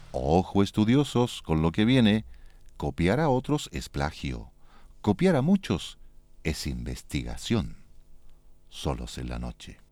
Ojo estudiosos con lo que viene, copiar a otros es plagio, copiar a muchos es investigación. Solos en la noche.